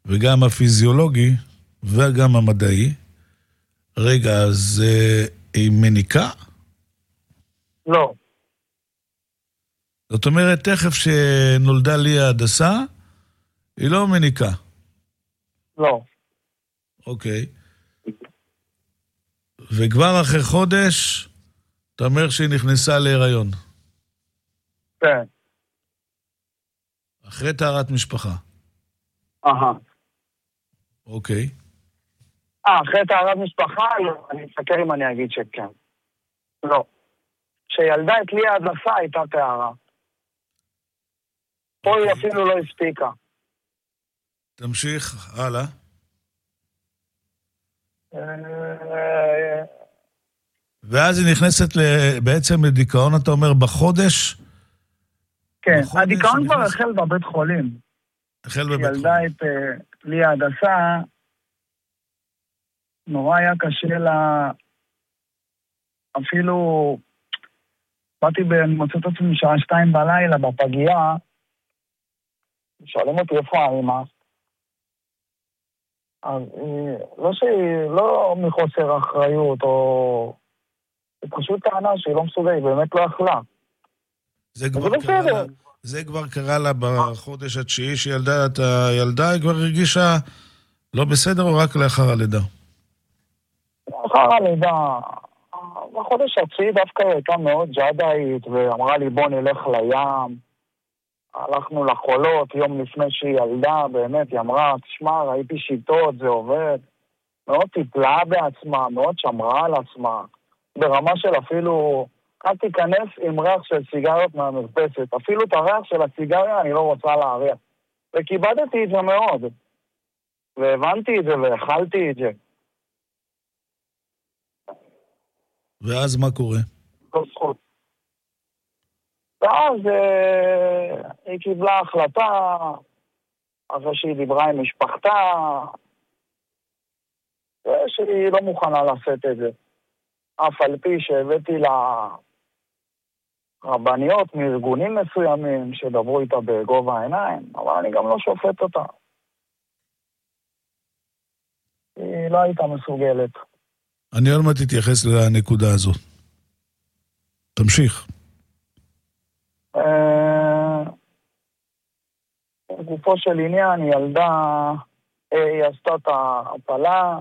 וגם הפיזיולוגי, וגם המדעי. רגע, אז היא מניקה? לא. זאת אומרת, תכף שנולדה לי ההדסה, היא לא מניקה. לא. אוקיי. וכבר אחרי חודש, אתה אומר שהיא נכנסה להיריון. כן. אחרי טהרת משפחה. אוקיי. אחרי טהרת משפחה, לא. אני אסתכל אם אני אגיד שכן. לא. כשילדה את לי ההדסה הייתה טהרה. פה היא אפילו לא הספיקה. תמשיך, הלאה. ואז היא נכנסת בעצם לדיכאון, אתה אומר, בחודש? כן, הדיכאון כבר החל בבית חולים. החל בבית חולים. ילדה את לי ההדסה, נורא היה קשה לה, אפילו, באתי במוצאת עצמי שעה 2 בלילה בפגייה, שואלים אותי איפה האמא, אז לא מחוסר אחריות, או היא פשוט טענה שהיא לא מסוגלת, היא באמת לא אכלה. זה כבר קרה לה בחודש התשיעי שילדה את הילדה, היא כבר הרגישה לא בסדר או רק לאחר הלידה? לאחר הלידה, בחודש התשיעי דווקא היא הייתה מאוד ג'אדאית, ואמרה לי בוא נלך לים, הלכנו לחולות יום לפני שהיא ילדה, באמת, היא אמרה, תשמע, ראיתי שיטות, זה עובד, מאוד טיפלה בעצמה, מאוד שמרה על עצמה, ברמה של אפילו, אל תיכנס עם ריח של סיגריות מהמרפסת, אפילו את הריח של הסיגריה אני לא רוצה להריח, וכיבדתי את זה מאוד, והבנתי את זה והאכלתי את זה. ואז מה קורה? לא זכות. ואז היא קיבלה החלטה, אחרי שהיא דיברה עם משפחתה, ושהיא לא מוכנה לשאת את זה. אף על פי שהבאתי לה רבניות מארגונים מסוימים שדברו איתה בגובה העיניים, אבל אני גם לא שופט אותה. היא לא הייתה מסוגלת. אני עוד מעט תתייחס לנקודה הזאת. תמשיך. גופו של עניין, ילדה, היא עשתה את ההפלה,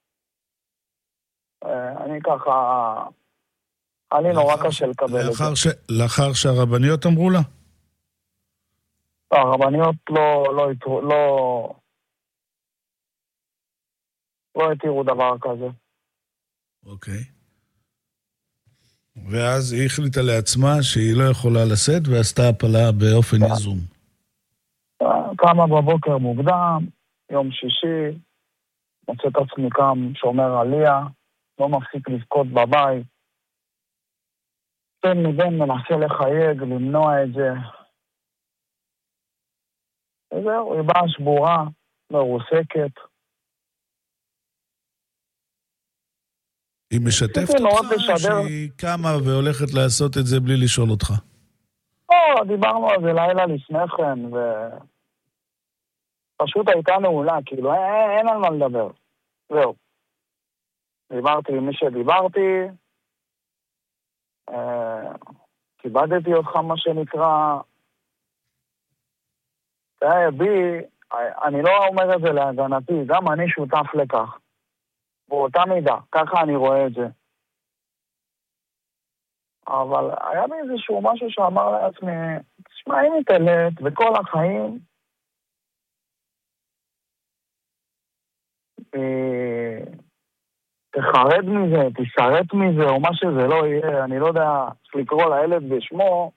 אני ככה, אני נורא קשה לקבל את זה. לאחר שהרבניות אמרו לה? הרבניות לא התירו דבר כזה. אוקיי. ואז היא החליטה לעצמה שהיא לא יכולה לשאת, ועשתה הפלה באופן יזום. קמה בבוקר מוקדם, יום שישי, מוצא את עצמי קם שומר עליה, לא מפסיק לבכות בבית. בן מבן מנסה לחייג, למנוע את זה. וזהו, היא באה שבורה, מרוסקת. היא משתפת אותך שהיא קמה והולכת לעשות את זה בלי לשאול אותך? לא, דיברנו על זה לילה לפני כן, ופשוט הייתה נעולה, כאילו אין על מה לדבר. זהו. דיברתי עם מי שדיברתי, כיבדתי אותך מה שנקרא, בי, אני לא אומר את זה להגנתי, גם אני שותף לכך. באותה מידה, ככה אני רואה את זה. אבל היה לי איזשהו משהו שאמר לעצמי, תשמע, אם מתעלת וכל החיים, תחרד מזה, תשרת מזה, או מה שזה לא יהיה, אני לא יודע לקרוא לילד בשמו.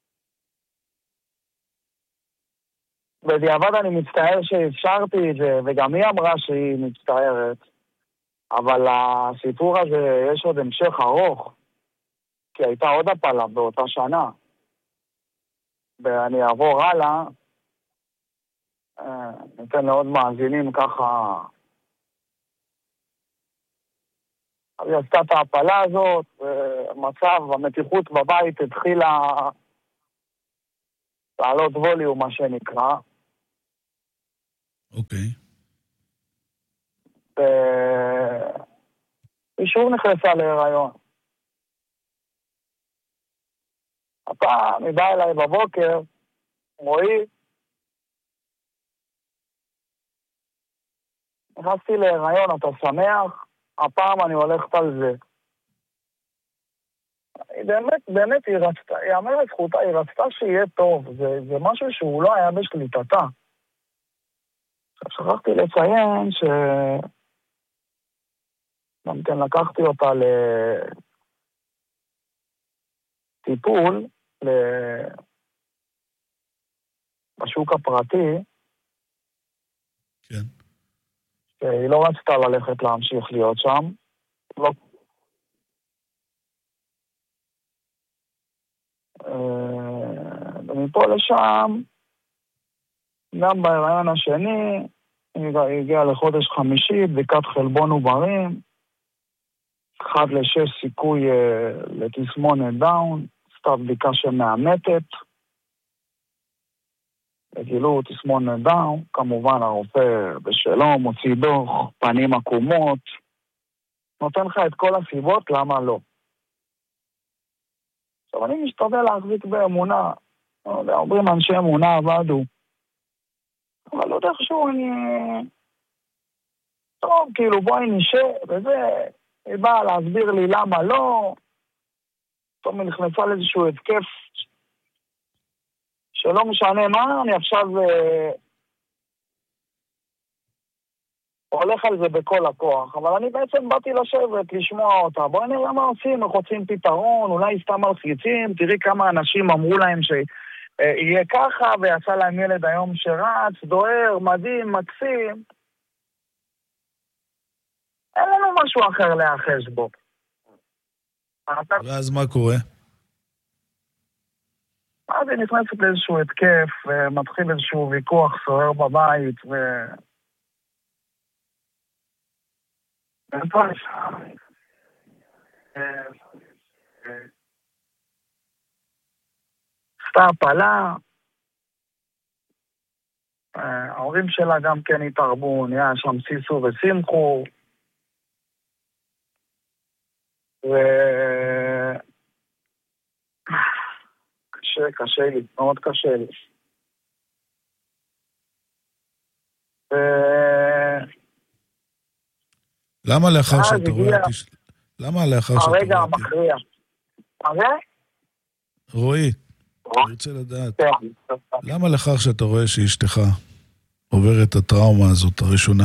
בדיעבד אני מצטער שאפשרתי את זה, וגם היא אמרה שהיא מצטערת. אבל הסיפור הזה יש עוד המשך ארוך, כי הייתה עוד הפלה באותה שנה. ואני אעבור הלאה, ניתן לעוד מאזינים ככה. אז היא עשתה את ההפלה הזאת, מצב, המתיחות בבית התחילה לעלות ווליום, מה שנקרא. אוקיי. היא שוב נכנסה להיריון. הפעם היא באה אליי בבוקר, רועי, נכנסתי להיריון, אתה שמח? הפעם אני הולכת על זה. היא באמת, היא רצתה, היא אמרת זכותה, היא רצתה שיהיה טוב, זה משהו שהוא לא היה בשליטתה. שכחתי לציין גם כן לקחתי אותה לטיפול בשוק הפרטי. כן. היא לא רצתה ללכת להמשיך להיות שם. לא. ומפה לשם, גם בהיריון השני, היא הגיעה לחודש חמישי, בדיקת חלבון עוברים, 1/6 סיכוי לתסמונת דאון, עשתה בדיקה שמאמתת, גילו תסמונת דאון, כמובן הרופא בשלו, מוציא דוח, פנים עקומות, נותן לך את כל הסיבות למה לא. עכשיו אני משתדל להחזיק באמונה, אומרים אנשי אמונה עבדו, אבל עוד איכשהו אני... טוב, כאילו בואי נשב, וזה... היא באה להסביר לי למה לא, פתאום היא נכנסה לאיזשהו התקף שלא משנה מה, אני עכשיו הולך על זה בכל הכוח, אבל אני בעצם באתי לשבת, לשמוע אותה, בואי נראה מה עושים, איך רוצים פתרון, אולי סתם מלחיצים, תראי כמה אנשים אמרו להם שיהיה ככה, ויצא להם ילד היום שרץ, דוהר, מדהים, מקסים, אין לנו משהו אחר להאחז בו. ואז מה קורה? אז היא נכנסת לאיזשהו התקף, ומתחיל איזשהו ויכוח סוער בבית, עשתה הפלה, ההורים שלה גם כן התערבו, נהיה שם סיסו ושמחו, קשה לי, מאוד קשה לי. למה לאחר שאתה רואה... למה לאחר שאתה רואה... הרגע המכריע. רועי, אני רוצה לדעת, למה לאחר שאתה רואה שאשתך עוברת את הטראומה הזאת הראשונה,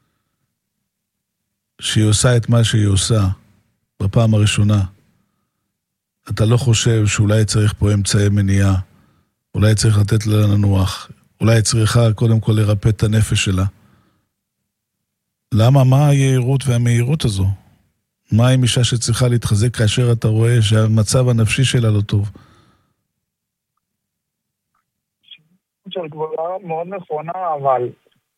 שהיא עושה את מה שהיא עושה בפעם הראשונה, אתה לא חושב שאולי צריך פה אמצעי מניעה, אולי צריך לתת לה לנוח, אולי צריכה קודם כל לרפא את הנפש שלה? למה? מה היעירות והמהירות הזו? מה עם אישה שצריכה להתחזק כאשר אתה רואה שהמצב הנפשי שלה לא טוב? של גבולה מאוד נכונה, אבל...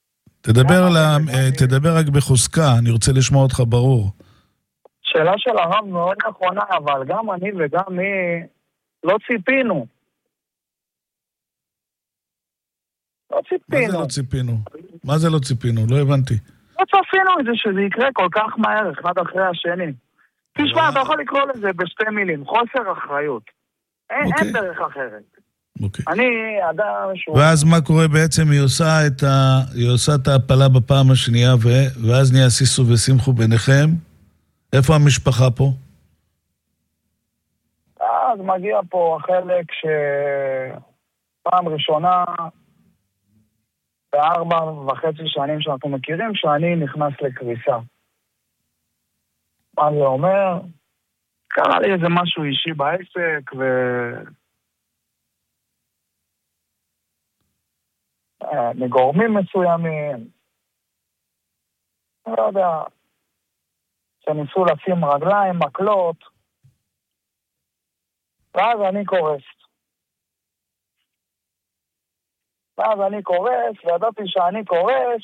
תדבר רק בחוזקה, אני רוצה לשמוע אותך ברור. שאלה של הרב מאוד נכונה, אבל גם אני וגם היא לא ציפינו. לא ציפינו. מה זה לא ציפינו? מה זה לא ציפינו? לא הבנתי. לא צפינו את זה שזה יקרה כל כך מהר, אחד אחרי השני. תשמע, אתה יכול לקרוא לזה בשתי מילים, חוסר אחריות. אין דרך אחרת. אני אדם שהוא... ואז מה קורה בעצם? היא עושה את ההפלה בפעם השנייה, ואז נהיה סיסו ושמחו ביניכם. איפה המשפחה פה? אז מגיע פה החלק שפעם ראשונה, ב4.5 שנים שאנחנו מכירים, שאני נכנס לקריסה. מה זה אומר? קרה לי איזה משהו אישי בעסק, מגורמים מסוימים, לא יודע, שניסו לשים רגליים, מקלות, ואז אני קורס, וידעתי שאני קורס,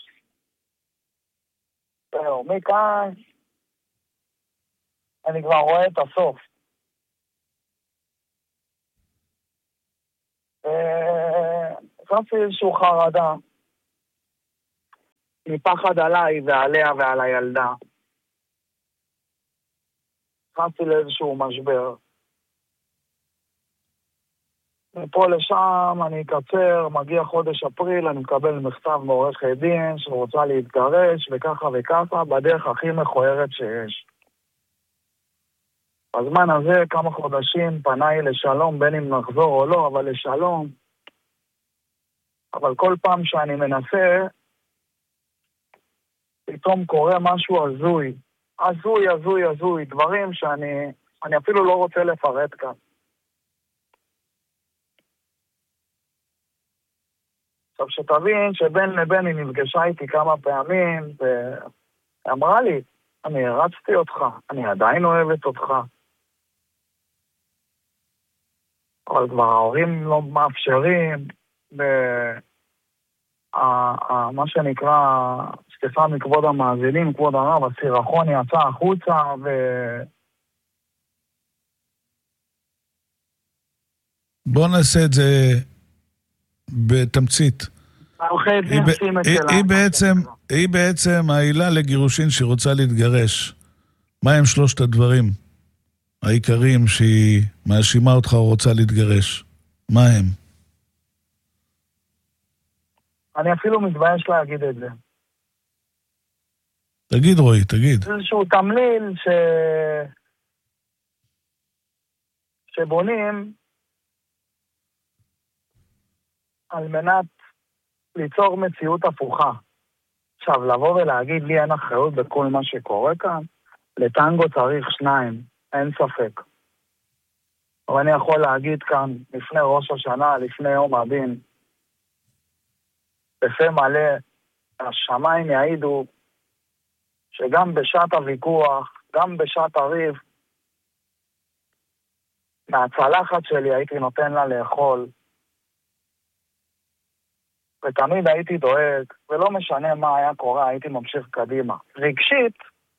זהו, מכאן אני כבר רואה את הסוף. נכנסתי איזשהו חרדה. מפחד עליי ועליה ועל הילדה. נכנסתי לאיזשהו משבר. מפה לשם אני אקצר, מגיע חודש אפריל, אני מקבל מכתב מעורכת דין שרוצה להתגרש וככה וככה, בדרך הכי מכוערת שיש. בזמן הזה כמה חודשים פניי לשלום, בין אם נחזור או לא, אבל לשלום. אבל כל פעם שאני מנסה, פתאום קורה משהו הזוי. הזוי, דברים שאני אפילו לא רוצה לפרט כאן. עכשיו שתבין שבין לבין היא נפגשה איתי כמה פעמים, ואמרה לי, אני הרצתי אותך, אני עדיין אוהבת אותך. אבל כבר ההורים לא מאפשרים, מה שנקרא, סליחה מכבוד המאזינים, כבוד הרב, הסירחון יצא החוצה, בוא נעשה את זה בתמצית. היא בעצם העילה לגירושין שרוצה להתגרש. מה הם שלושת הדברים העיקריים שהיא מאשימה אותך או רוצה להתגרש? מה הם? אני אפילו מתבייש להגיד את זה. תגיד רועי, תגיד. זה איזשהו תמליל שבונים על מנת ליצור מציאות הפוכה. עכשיו, לבוא ולהגיד לי אין אחריות בכל מה שקורה כאן, לטנגו צריך שניים, אין ספק. אבל אני יכול להגיד כאן, לפני ראש השנה, לפני יום הדין, בפה מלא, השמיים יעידו שגם בשעת הוויכוח, גם בשעת הריב, מהצלחת שלי הייתי נותן לה לאכול, ותמיד הייתי דואג, ולא משנה מה היה קורה, הייתי ממשיך קדימה. רגשית,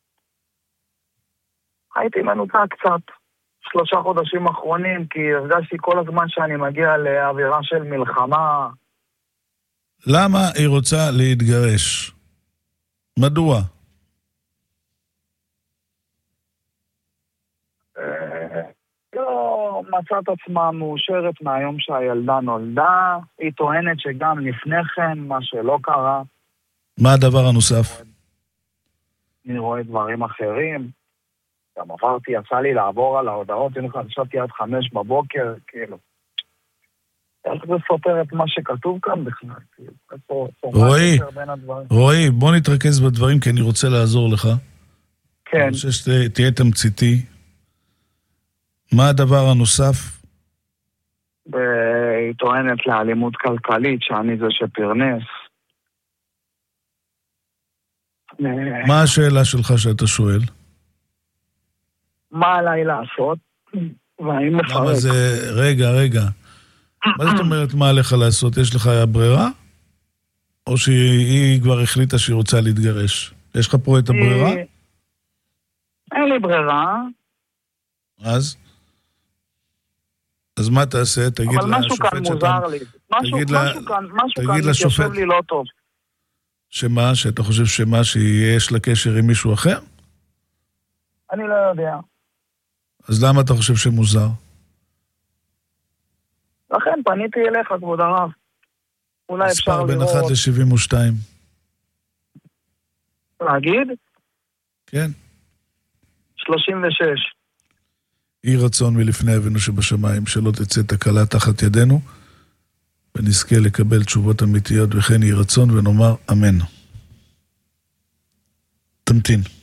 הייתי מנותק קצת 3 חודשים אחרונים, כי הרגשתי כל הזמן שאני מגיע לאווירה של מלחמה. למה היא רוצה להתגרש? מדוע? לא מצאת עצמה מאושרת מהיום שהילדה נולדה. היא טוענת שגם לפני כן, מה שלא קרה. מה הדבר הנוסף? אני רואה דברים אחרים. גם עברתי, יצא לי לעבור על ההודעות, אני חשבתי עד 5 בבוקר, כאילו. איך זה סותר את מה שכתוב כאן בכלל? רועי, בוא נתרכז בדברים, כי אני רוצה לעזור לך. כן. אני חושב שתהיה תמציתי. מה הדבר הנוסף? היא טוענת לאלימות כלכלית, שאני זה שפרנס. מה השאלה שלך שאתה שואל? מה עליי לעשות? והאם מפרק? למה זה... רגע. מה זאת אומרת מה עליך לעשות? יש לך ברירה? או שהיא כבר החליטה שהיא רוצה להתגרש? יש לך פה את הברירה? אין לי ברירה. אז מה תעשה? תגיד לשופט אבל משהו כאן מוזר לי. משהו כאן מתיישב לי לא טוב. שמה? שאתה חושב שמה? שיש לה קשר עם מישהו אחר? אני לא יודע. אז למה אתה חושב שמוזר? לכן פניתי אליך, כבוד הרב. אולי אפשר לראות. מספר בין 1 ל-72. להגיד? כן. 36. יהי רצון מלפני אבינו שבשמיים, שלא תצא תקלה תחת ידינו, ונזכה לקבל תשובות אמיתיות, וכן יהי רצון ונאמר אמן. תמתין.